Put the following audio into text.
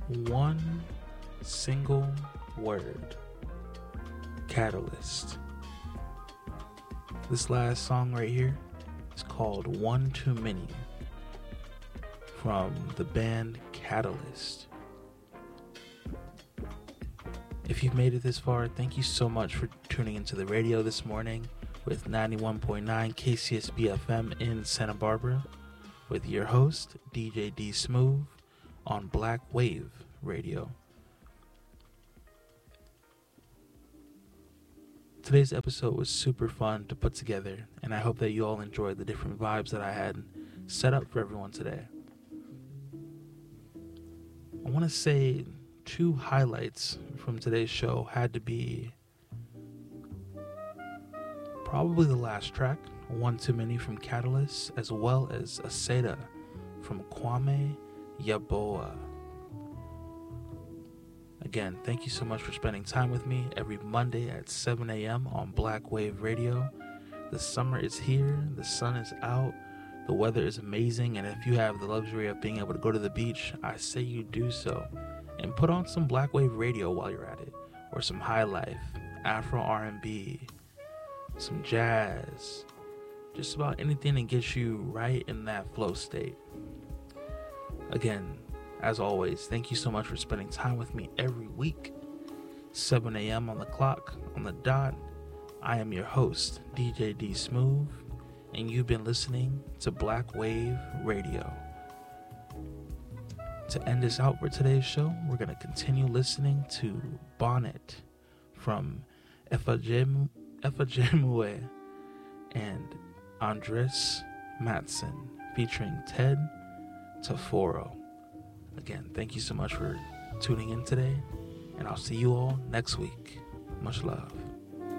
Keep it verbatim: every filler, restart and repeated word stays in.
One single word. Catalyst. This last song right here is called One Too Many from the band Catalyst. If you've made it this far, thank you so much for tuning into the radio this morning with ninety-one point nine K C S B F M in Santa Barbara with your host, D J D Smooth, on Black Wave Radio. Today's episode was super fun to put together, and I hope that you all enjoyed the different vibes that I had set up for everyone today. I want to say two highlights from today's show had to be probably the last track, One Too Many from Catalyst, as well as Aseda from Kwame Yaboa. Again, thank you so much for spending time with me every Monday at seven a.m. on Black Wave Radio. The summer is here, the sun is out, the weather is amazing, and if you have the luxury of being able to go to the beach, I say you do so. And put on some Black Wave Radio while you're at it, or some high life, Afro R and B, some jazz, just about anything that gets you right in that flow state. Again, as always, thank you so much for spending time with me every week. seven a.m. on the clock, on the dot. I am your host, D J D Smooth, and you've been listening to Black Wave Radio. To end this out for today's show, we're going to continue listening to Bonnet from Efajemue and Andres Matson featuring Ted Taforo. Again, thank you so much for tuning in today, and I'll see you all next week. Much love.